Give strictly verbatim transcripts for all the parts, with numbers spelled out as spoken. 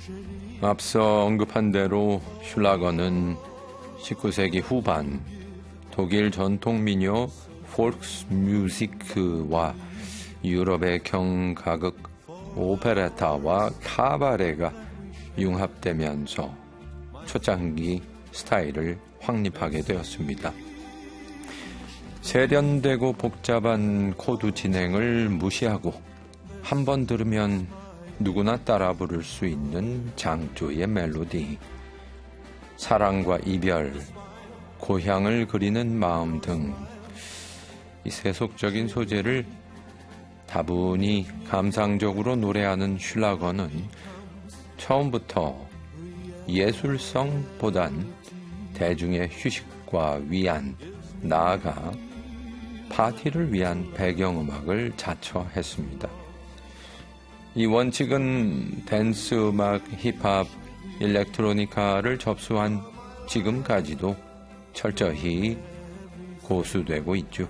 앞서 언급한 대로 슐라거는 십구 세기 후반 독일 전통 민요 폴크스뮤지크와 유럽의 경가극 오페레타와 카바레가 융합되면서 초창기 스타일을 확립하게 되었습니다. 세련되고 복잡한 코드 진행을 무시하고 한 번 들으면 누구나 따라 부를 수 있는 장조의 멜로디, 사랑과 이별, 고향을 그리는 마음 등 이 세속적인 소재를 다분히 감상적으로 노래하는 슐라거는 처음부터 예술성보단 대중의 휴식과 위안, 나아가 파티를 위한 배경음악을 자처했습니다. 이 원칙은 댄스 음악, 힙합, 일렉트로니카를 접수한 지금까지도 철저히 고수되고 있죠.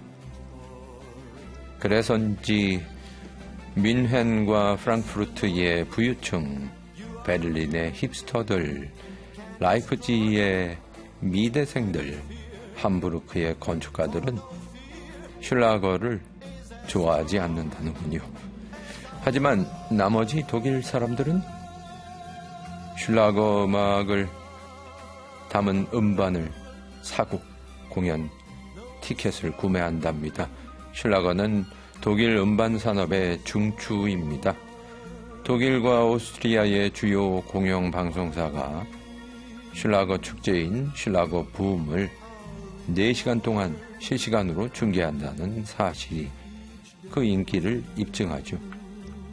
그래서인지 뮌헨과 프랑크푸르트의 부유층, 베를린의 힙스터들, 라이프치히의 미대생들, 함부르크의 건축가들은 슐라거를 좋아하지 않는다는군요. 하지만 나머지 독일 사람들은 슐라거 음악을 담은 음반을 사고 공연 티켓을 구매한답니다. 슐라거는 독일 음반 산업의 중추입니다. 독일과 오스트리아의 주요 공영방송사가 슐라거 축제인 슐라거 붐을 네 시간 동안 실시간으로 중계한다는 사실이 그 인기를 입증하죠.